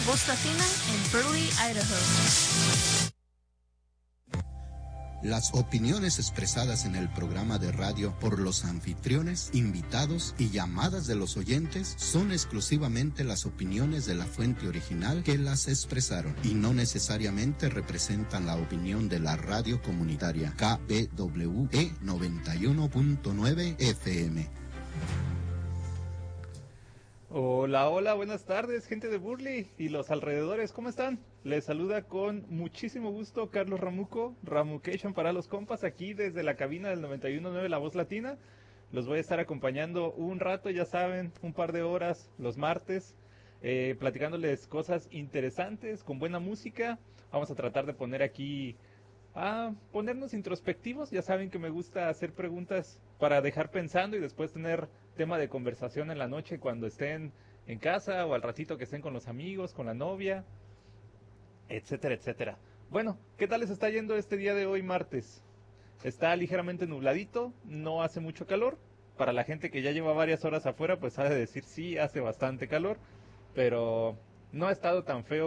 Voz Latina en Burley, Idaho. Las opiniones expresadas en el programa de radio por los anfitriones, invitados y llamadas de los oyentes son exclusivamente las opiniones de la fuente original que las expresaron y no necesariamente representan la opinión de la radio comunitaria KBWE 91.9 FM. Hola, hola, buenas tardes, gente de Burley y los alrededores, ¿cómo están? Les saluda con muchísimo gusto Carlos Ramuco, Ramucation para los compas, aquí desde la cabina del 91.9 La Voz Latina. Los voy a estar acompañando un rato, ya saben, un par de horas los martes, platicándoles cosas interesantes, con buena música. Vamos a tratar de poner aquí, ponernos introspectivos, ya saben que me gusta hacer preguntas para dejar pensando y después tener tema de conversación en la noche cuando estén en casa o al ratito que estén con los amigos, con la novia, etcétera, etcétera. Bueno, ¿qué tal les está yendo este día de hoy martes? Está ligeramente nubladito, no hace mucho calor. Para la gente que ya lleva varias horas afuera, pues ha de decir sí, hace bastante calor, pero no ha estado tan feo